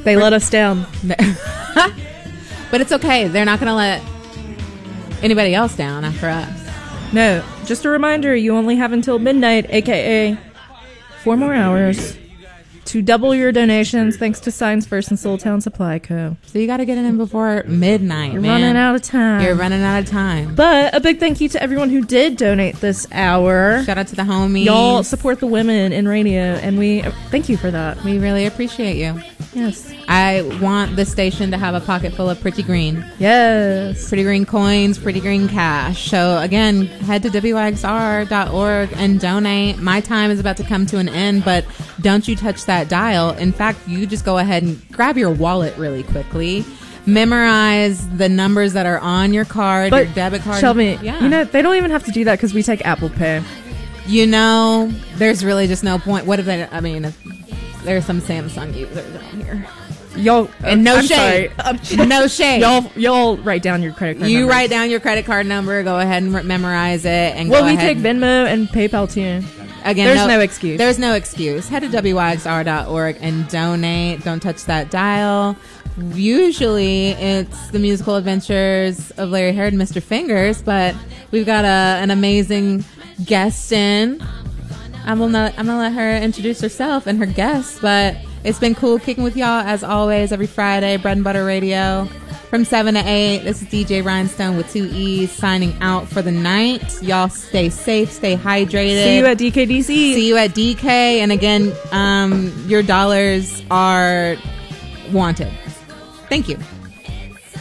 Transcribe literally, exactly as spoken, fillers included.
They let us down. But it's okay. They're not going to let anybody else down after us. No, just a reminder, you only have until midnight, aka four more hours, to double your donations thanks to Signs First and Soul Town Supply Co. So you got to get it in before midnight, You're man. running out of time. You're running out of time. But a big thank you to everyone who did donate this hour. Shout out to the homies. Y'all support the women in radio, and we thank you for that. We really appreciate you. Yes. I want the station to have a pocket full of Pretty Green. Yes. Pretty Green coins, Pretty Green cash. So again, head to W Y X R dot org and donate. My time is about to come to an end, but don't you touch that dial. In fact, you just go ahead and grab your wallet really quickly. Memorize the numbers that are on your card, But your debit card. Tell me, yeah. you know, they don't even have to do that because we take Apple Pay. You know, there's really just no point. What if they, I mean, if there's some Samsung users on here. Y'all, And no I'm shade. sorry. No shade. Y'all, y'all write down your credit card You numbers. write down your credit card number, go ahead and re- memorize it, and Well, go we ahead take Venmo and PayPal too. Again, There's no excuse. There's no excuse. Head to W Y X R dot org and donate. Don't touch that dial. Usually, it's the musical adventures of Larry Harrod and Mister Fingers, but we've got a, an amazing guest in. I'm gonna, I'm gonna let her introduce herself and her guests, but it's been cool kicking with y'all as always every Friday. Bread and Butter Radio from seven to eight. This is D J Rhinestone with two E's signing out for the night. Y'all stay safe, stay hydrated. See you at D K D C. See you at D K. And again, um, your dollars are wanted. Thank you.